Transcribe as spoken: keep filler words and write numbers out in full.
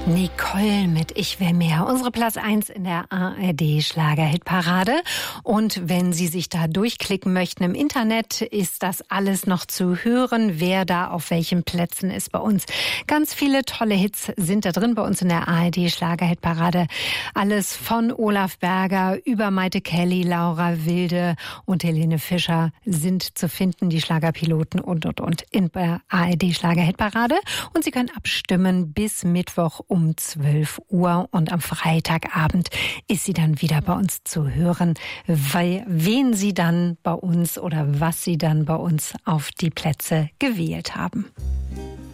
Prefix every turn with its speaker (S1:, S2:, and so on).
S1: Nicole mit Ich will mehr. Unsere Platz eins in der A R D Schlagerhitparade. Und wenn Sie sich da durchklicken möchten im Internet, ist das alles noch zu hören, wer da auf welchen Plätzen ist bei uns. Ganz viele tolle Hits sind da drin bei uns in der A R D Schlagerhitparade. Alles von Olaf Berger über Maite Kelly, Laura Wilde und Helene Fischer sind zu finden, die Schlagerpiloten und, und, und in der A R D Schlagerhitparade. Und Sie können abstimmen bis Mittwoch um zwölf Uhr und am Freitagabend ist sie dann wieder bei uns zu hören, weil, wen Sie dann bei uns oder was Sie dann bei uns auf die Plätze gewählt haben.